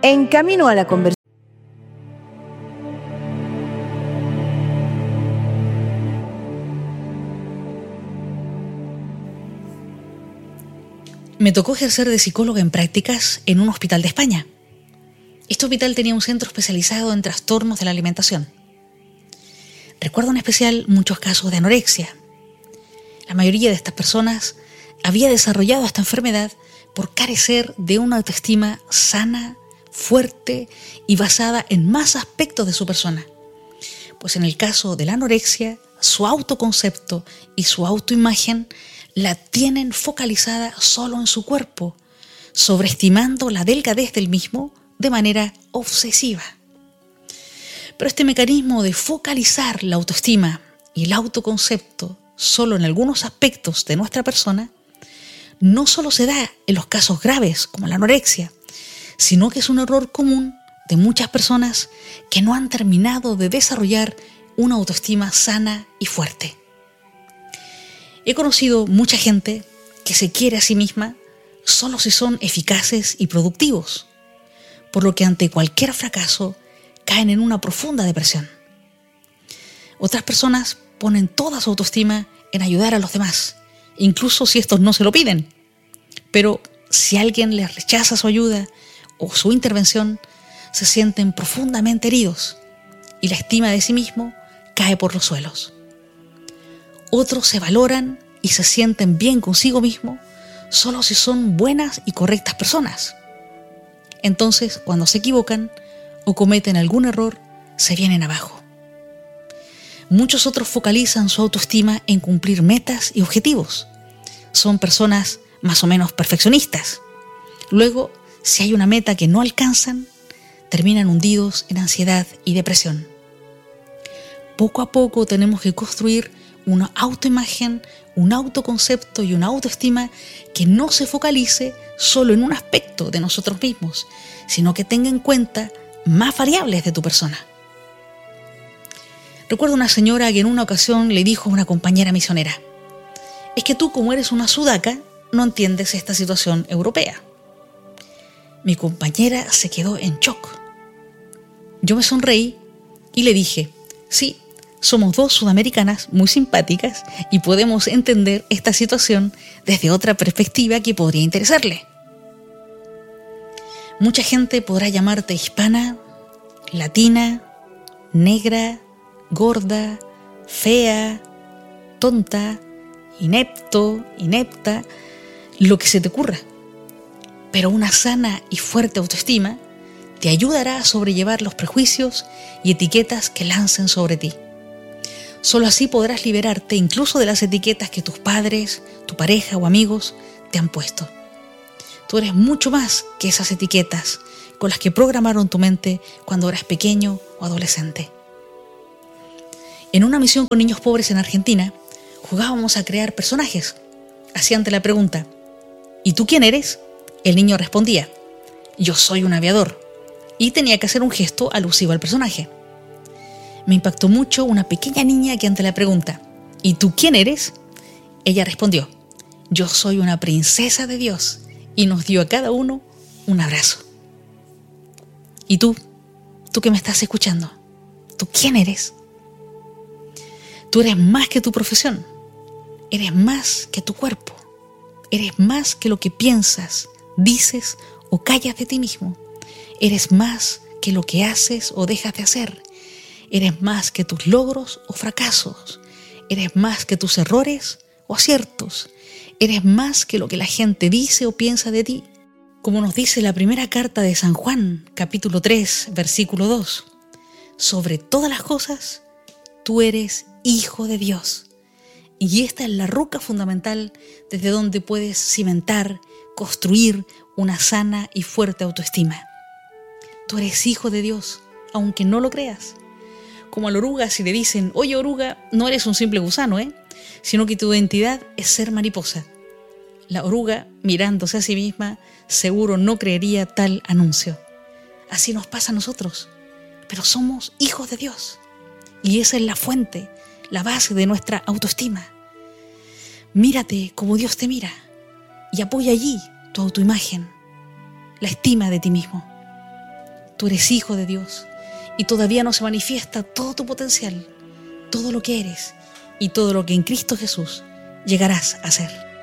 En Camino a la Conversión. Me tocó ejercer de psicóloga en prácticas en un hospital de España. Este hospital tenía un centro especializado en trastornos de la alimentación. Recuerdo en especial muchos casos de anorexia. La mayoría de estas personas había desarrollado esta enfermedad por carecer de una autoestima sana, fuerte y basada en más aspectos de su persona. Pues en el caso de la anorexia, su autoconcepto y su autoimagen la tienen focalizada solo en su cuerpo, sobreestimando la delgadez del mismo de manera obsesiva. Pero este mecanismo de focalizar la autoestima y el autoconcepto solo en algunos aspectos de nuestra persona no solo se da en los casos graves como la anorexia, sino que es un error común de muchas personas que no han terminado de desarrollar una autoestima sana y fuerte. He conocido mucha gente que se quiere a sí misma solo si son eficaces y productivos, por lo que ante cualquier fracaso caen en una profunda depresión. Otras personas ponen toda su autoestima en ayudar a los demás, incluso si estos no se lo piden. Pero si alguien les rechaza su ayuda o su intervención, se sienten profundamente heridos y la estima de sí mismo cae por los suelos. Otros se valoran y se sienten bien consigo mismo solo si son buenas y correctas personas. Entonces, cuando se equivocan o cometen algún error, se vienen abajo. Muchos otros focalizan su autoestima en cumplir metas y objetivos. Son personas más o menos perfeccionistas. Luego, si hay una meta que no alcanzan, terminan hundidos en ansiedad y depresión. Poco a poco tenemos que construir una autoimagen, un autoconcepto y una autoestima que no se focalice solo en un aspecto de nosotros mismos, sino que tenga en cuenta más variables de tu persona. Recuerdo una señora que en una ocasión le dijo a una compañera misionera: es que tú, como eres una sudaca, no entiendes esta situación europea. Mi compañera se quedó en shock. Yo me sonreí y le dije: sí, somos dos sudamericanas muy simpáticas y podemos entender esta situación desde otra perspectiva que podría interesarle. Mucha gente podrá llamarte hispana, latina, negra, gorda, fea, tonta, inepto, inepta, lo que se te ocurra. Pero una sana y fuerte autoestima te ayudará a sobrellevar los prejuicios y etiquetas que lancen sobre ti. Solo así podrás liberarte incluso de las etiquetas que tus padres, tu pareja o amigos te han puesto. Tú eres mucho más que esas etiquetas con las que programaron tu mente cuando eras pequeño o adolescente. En una misión con niños pobres en Argentina, jugábamos a crear personajes. Así ante la pregunta: ¿y tú quién eres?, el niño respondía: yo soy un aviador, y tenía que hacer un gesto alusivo al personaje. Me impactó mucho una pequeña niña que ante la pregunta: ¿y tú quién eres?, ella respondió: yo soy una princesa de Dios, y nos dio a cada uno un abrazo. ¿Y tú que me estás escuchando, tú quién eres? Tú eres más que tu profesión, eres más que tu cuerpo, eres más que lo que piensas, dices o callas de ti mismo, eres más que lo que haces o dejas de hacer. Eres más que tus logros o fracasos. Eres más que tus errores o aciertos. Eres más que lo que la gente dice o piensa de ti. Como nos dice la primera carta de San Juan, capítulo 3, versículo 2. Sobre todas las cosas, tú eres hijo de Dios. Y esta es la roca fundamental desde donde puedes cimentar, construir una sana y fuerte autoestima. Tú eres hijo de Dios, aunque no lo creas. Como a la oruga, si le dicen: oye oruga, no eres un simple gusano, sino que tu identidad es ser mariposa. La oruga, mirándose a sí misma, seguro no creería tal anuncio. Así nos pasa a nosotros, pero somos hijos de Dios. Y esa es la fuente, la base de nuestra autoestima. Mírate como Dios te mira y apoya allí tu autoimagen, la estima de ti mismo. Tú eres hijo de Dios y todavía no se manifiesta todo tu potencial, todo lo que eres y todo lo que en Cristo Jesús llegarás a ser.